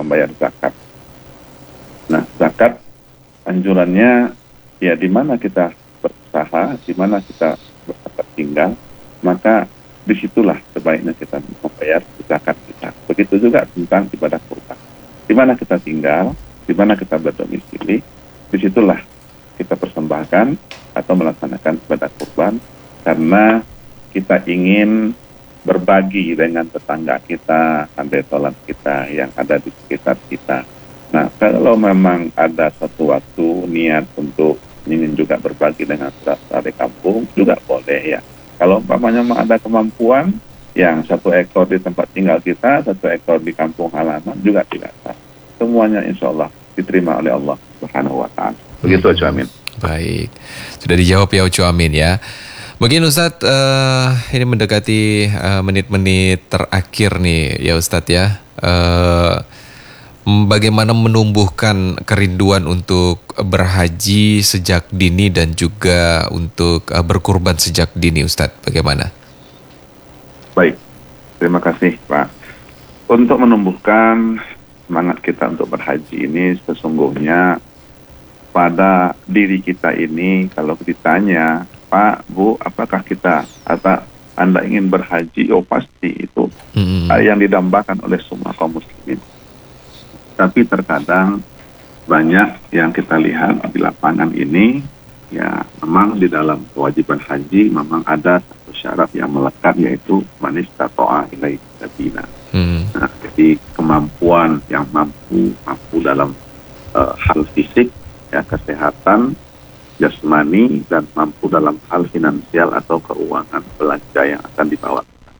membayar zakat. Nah, zakat anjurannya ya di mana kita berusaha, di mana kita bertempat tinggal, maka disitulah sebaiknya kita membayar zakat kita. Begitu juga tentang ibadah kurban. Di mana kita tinggal, di mana kita berdomisili, disitulah kita persembahkan atau melaksanakan ibadah kurban, karena kita ingin berbagi dengan tetangga kita, handai tolan kita yang ada di sekitar kita. Nah, kalau memang ada suatu waktu niat untuk ingin juga berbagi dengan saudara di kampung, juga boleh ya. Kalau umpamanya ada kemampuan, yang satu ekor di tempat tinggal kita, satu ekor di kampung halaman, juga tidak salah. Semuanya insya Allah diterima oleh Allah Subhanahu wa Ta'ala. Begitu, Ucu Amin. Baik, sudah dijawab ya Ucu Amin ya. Mungkin Ustadz, ini mendekati menit-menit terakhir nih ya Ustadz ya. Bagaimana menumbuhkan kerinduan untuk berhaji sejak dini dan juga untuk berkurban sejak dini, Ustadz? Bagaimana? Baik, terima kasih Pak. Untuk menumbuhkan semangat kita untuk berhaji ini, sesungguhnya pada diri kita ini, kalau ditanya, Pak, Bu, apakah kita atau Anda ingin berhaji? Oh pasti itu yang didambakan oleh semua kaum muslimin. Tapi terkadang banyak yang kita lihat di lapangan ini, ya memang di dalam kewajiban haji memang ada satu syarat yang melekat, yaitu man istata'a ilaihi sabila. Nah, jadi kemampuan yang mampu dalam hal fisik, ya kesehatan, jasmani, dan mampu dalam hal finansial atau keuangan belanja yang akan dibawa.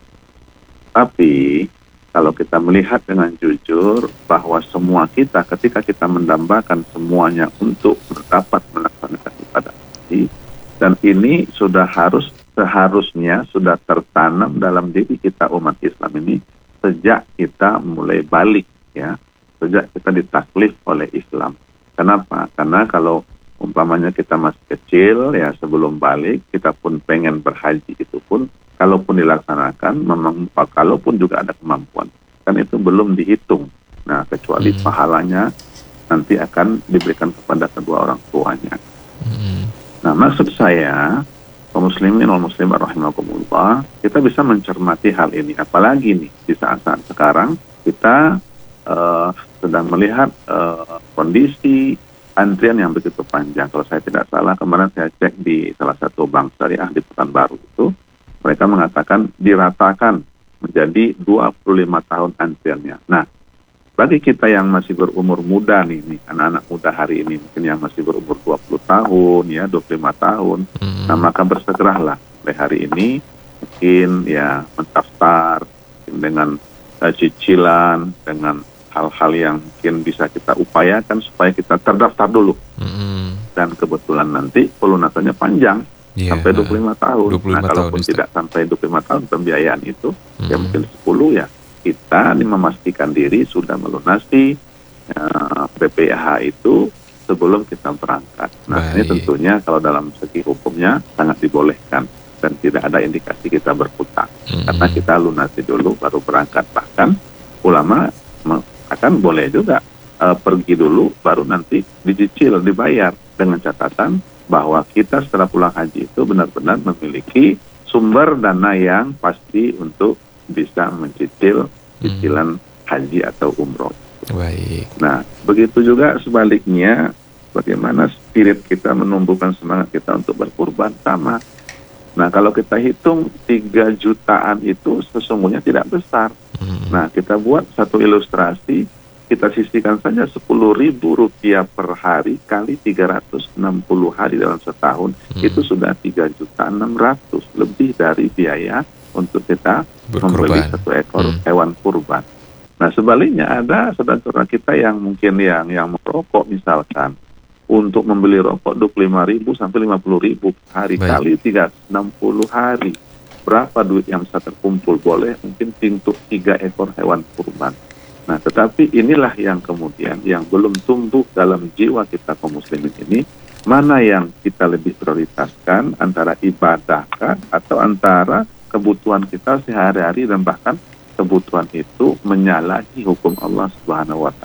Tapi kalau kita melihat dengan jujur bahwa semua kita ketika kita mendambakan semuanya untuk dapat melaksanakan ibadah haji, dan ini sudah seharusnya sudah tertanam dalam diri kita umat Islam ini sejak kita mulai balik, ya, sejak kita ditaklif oleh Islam. Kenapa? Karena kalau umpamanya kita masih kecil, ya sebelum balik kita pun pengen berhaji, itu pun kalaupun dilaksanakan, memang kalaupun juga ada kemampuan, kan itu belum dihitung. Nah, kecuali pahalanya nanti akan diberikan kepada kedua orang tuanya. Nah, maksud saya, kaum muslimin wal muslimat rahimakumullah, kita bisa mencermati hal ini. Apalagi nih di saat-saat sekarang kita sedang melihat kondisi antrian yang begitu panjang. Kalau saya tidak salah, kemarin saya cek di salah satu bank syariah di Pekanbaru itu, mereka mengatakan diratakan menjadi 25 tahun antriannya. Nah, bagi kita yang masih berumur muda nih anak-anak muda hari ini, mungkin yang masih berumur 20 tahun, ya 25 tahun, nah maka bersegeralah mulai hari ini, mungkin ya mendaftar dengan cicilan, dengan hal-hal yang mungkin bisa kita upayakan supaya kita terdaftar dulu. Dan kebetulan nanti pelunasannya panjang, sampai 25 tahun. 25 nah, kalaupun tahun, tidak sampai 25 tahun pembiayaan itu, ya mungkin 10 ya, kita memastikan diri sudah melunasi BPH itu sebelum kita berangkat. Nah, ini tentunya kalau dalam segi hukumnya sangat dibolehkan dan tidak ada indikasi kita berhutang. Karena kita lunasi dulu baru berangkat. Bahkan ulama akan boleh juga pergi dulu baru nanti dicicil, dibayar, dengan catatan bahwa kita setelah pulang haji itu benar-benar memiliki sumber dana yang pasti untuk bisa mencicil cicilan haji atau umroh. Baik. Nah, begitu juga sebaliknya, bagaimana spirit kita menumbuhkan semangat kita untuk berkurban, sama. Nah, kalau kita hitung 3 jutaan itu sesungguhnya tidak besar. Nah, kita buat satu ilustrasi, kita sisihkan saja Rp10.000 per hari kali 360 hari dalam setahun, itu sudah 3.600.000, lebih dari biaya untuk kita membeli satu ekor hewan kurban. Nah, sebaliknya ada saudara-saudara kita yang mungkin yang merokok misalkan, untuk membeli rokok 25.000 sampai 50.000 hari kali 360 hari. Berapa duit yang bisa terkumpul? Boleh mungkin untuk 3 ekor hewan kurban. Nah, tetapi inilah yang kemudian yang belum tumbuh dalam jiwa kita kaum muslimin ini, mana yang kita lebih prioritaskan, antara ibadah atau antara kebutuhan kita sehari-hari, dan bahkan kebutuhan itu menyalahi hukum Allah Subhanahu wa Ta'ala.